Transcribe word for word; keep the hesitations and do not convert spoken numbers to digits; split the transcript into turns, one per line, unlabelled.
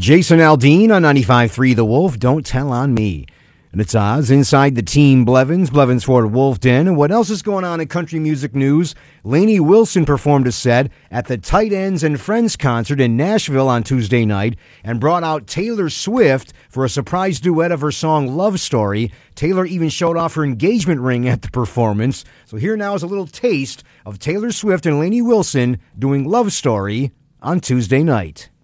Jason Aldean on ninety-five point three The Wolf, Don't Tell on Me. And it's Oz inside the Team Blevins, Blevins Ford Wolf Den. And what else is going on in country music news? Lainey Wilson performed a set at the Tight Ends and Friends concert in Nashville on Tuesday night and brought out Taylor Swift for a surprise duet of her song Love Story. Taylor even showed off her engagement ring at the performance. So here now is a little taste of Taylor Swift and Lainey Wilson doing Love Story on Tuesday night.